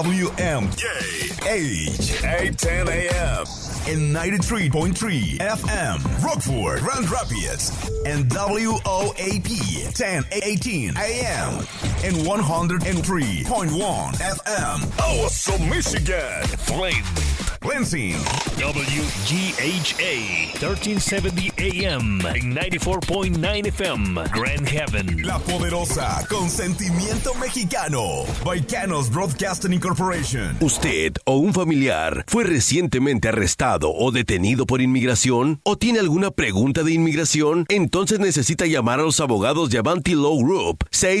WMJ H 810 AM and 93.3 FM Rockford, Grand Rapids, and WOAP 1018 AM and 103.1 FM Awesome, Michigan. Flint, Lansing, WGHA 1370 AM and 94.9 FM Grand Haven. La Poderosa con sentimiento mexicano. Baicanos Broadcasting Incorporation. ¿Usted o un familiar fue recientemente arrestado o detenido por inmigración? ¿O tiene alguna pregunta de inmigración? Entonces necesita llamar a los abogados de Avanti Law Group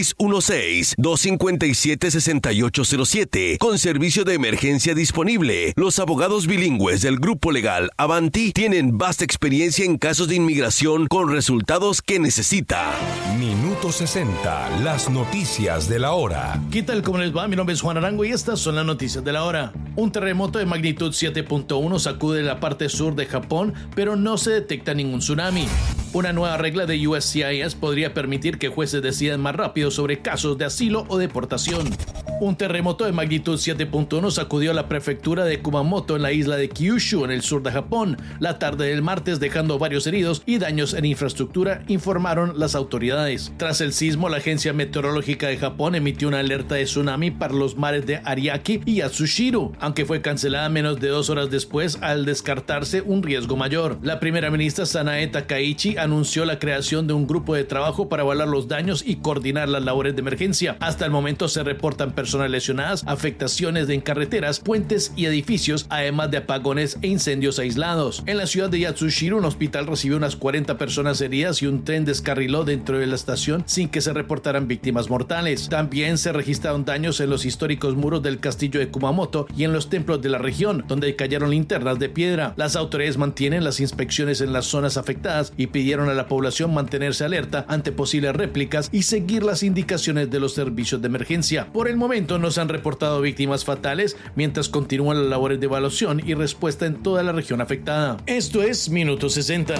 616-257-6807 con servicio de emergencia disponible. Los abogados bilingües del grupo legal Avanti tienen vasta experiencia en casos de inmigración con resultados que necesita. Minuto 60, las noticias de la hora. ¿Qué tal? ¿Cómo les va? Mi nombre es Juan Arango y estas son las noticias de la hora. Un terremoto de magnitud 7.1 sacude la parte sur de Japón, pero no se detecta ningún tsunami. Una nueva regla de USCIS podría permitir que jueces decidan más rápido sobre casos de asilo o deportación. Un terremoto de magnitud 7.1 sacudió la prefectura de Kumamoto en la isla de Kyushu, en el sur de Japón, la tarde del martes, dejando varios heridos y daños en infraestructura, informaron las autoridades. Tras el sismo, la Agencia Meteorológica de Japón emitió una alerta de tsunami para los mares de Ariake y Yatsushiro, aunque fue cancelada menos de 2 horas después al descartarse un riesgo mayor. La primera ministra Sanae Takaichi anunció la creación de un grupo de trabajo para evaluar los daños y coordinar las labores de emergencia. Hasta el momento se reportan personas lesionadas, afectaciones en carreteras, puentes y edificios, además de apagones e incendios aislados. En la ciudad de Yatsushiro, un hospital recibió unas 40 personas heridas y un tren descarriló dentro de la estación sin que se reportaran víctimas mortales. También se registraron daños en los históricos muros del castillo de Kumamoto y en los templos de la región, donde cayeron linternas de piedra. Las autoridades mantienen las inspecciones en las zonas afectadas y pidieron a la población mantenerse alerta ante posibles réplicas y seguir las indicaciones de los servicios de emergencia. Por el momento no se han reportado víctimas fatales, mientras continúan las labores de evaluación y respuesta en toda la región afectada. Esto es Minuto 60.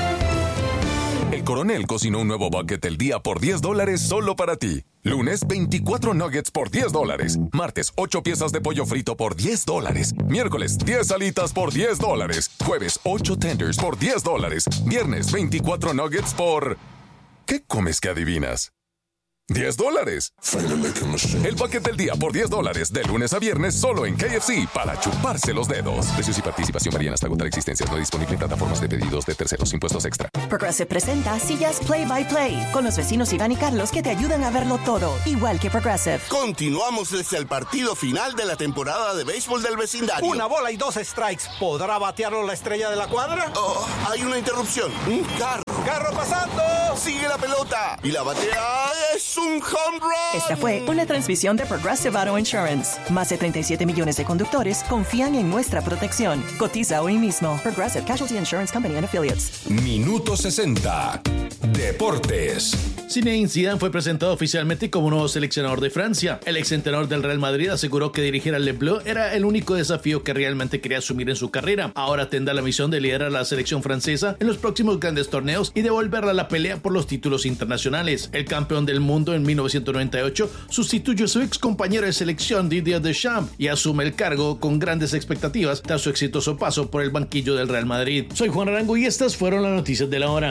El Coronel cocinó un nuevo bucket del día por $10 solo para ti. Lunes, 24 nuggets por $10. Martes, 8 piezas de pollo frito por $10. Miércoles, 10 alitas por $10. Jueves, 8 tenders por $10. Viernes, 24 nuggets por... ¿Qué comes que adivinas? $10. El paquete del día por $10 de lunes a viernes solo en KFC para chuparse los dedos. Precios y participación varían hasta agotar existencias. No disponible en plataformas de pedidos de terceros. Impuestos extra. Progressive presenta Sillas Play by Play con los vecinos Iván y Carlos que te ayudan a verlo todo, igual que Progressive. Continuamos desde el partido final de la temporada de béisbol del vecindario. Una bola y 2 strikes. ¿Podrá batearlo la estrella de la cuadra? Oh, hay una interrupción. Un carro. ¡Carro pasando! Sigue la pelota. Y la batea es un home run. Esta fue una transmisión de Progressive Auto Insurance. Más de 37 millones de conductores confían en nuestra protección. Cotiza hoy mismo. Progressive Casualty Insurance Company and Affiliates. Minuto 60. Deportes. Zinedine Zidane fue presentado oficialmente como nuevo seleccionador de Francia. El exentrenador del Real Madrid aseguró que dirigir al Le Bleu era el único desafío que realmente quería asumir en su carrera. Ahora tendrá la misión de liderar a la selección francesa en los próximos grandes torneos y devolverla a la pelea por los títulos internacionales. El campeón del mundo en 1998 sustituyó a su ex compañero de selección Didier Deschamps y asume el cargo con grandes expectativas tras su exitoso paso por el banquillo del Real Madrid. Soy Juan Arango y estas fueron las noticias de la hora.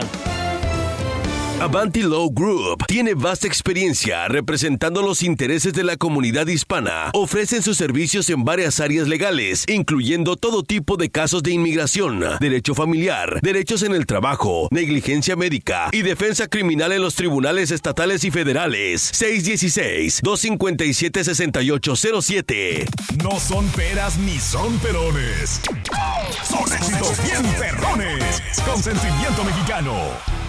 Avanti Law Group tiene vasta experiencia representando los intereses de la comunidad hispana. Ofrecen sus servicios en varias áreas legales, incluyendo todo tipo de casos de inmigración, derecho familiar, derechos en el trabajo, negligencia médica y defensa criminal en los tribunales estatales y federales. 616-257-6807. No son peras ni son perones. Son éxitos bien perrones. Con sentimiento mexicano.